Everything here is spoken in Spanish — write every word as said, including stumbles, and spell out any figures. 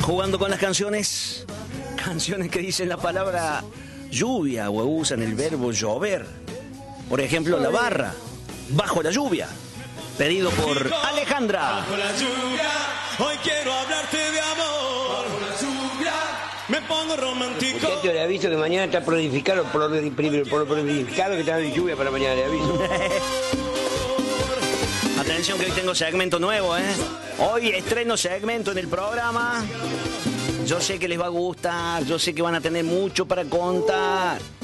jugando con las canciones. Canciones que dicen la palabra lluvia o usan el verbo llover. Por ejemplo, La Barra, Bajo la lluvia. Pedido por Alejandra. Bajo la lluvia, hoy quiero hablarte de amor. Bajo la lluvia, me pongo romántico. Muchachos, le aviso que mañana está planificado, por lo planificado que está en lluvia para mañana, le aviso. Atención que hoy tengo segmento nuevo, ¿eh? Hoy estreno segmento en el programa. Yo sé que les va a gustar, yo sé que van a tener mucho para contar.